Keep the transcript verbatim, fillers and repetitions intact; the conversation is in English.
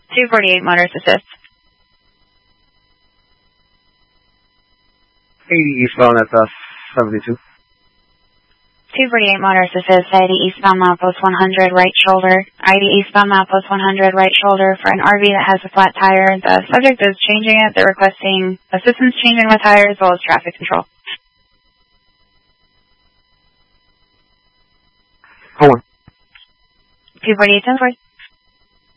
two forty-eight Motors Assist. eighty eastbound at uh, seventy-two. two forty-eight Motors Assist, I D eastbound milepost one hundred, right shoulder. I D eastbound milepost one hundred, right shoulder for an R V that has a flat tire. The subject is changing it. They're requesting assistance changing the tire as well as traffic control. Hold on. two forty-eight ten four.